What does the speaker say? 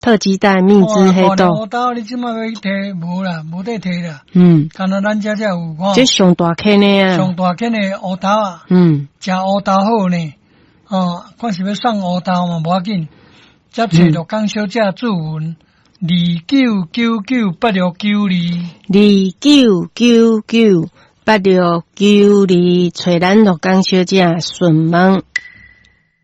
特级蛋蜜汁黑豆。 黑豆你即摆要去摕无啦，无得摕啦。干那咱遮有吼。 这上大坑的啊。 上大坑的黑豆啊。食黑豆好呢。看是要送黑豆嘛，无要紧。则找着江小姐注文29998692。29998692，找咱陆江小姐询问。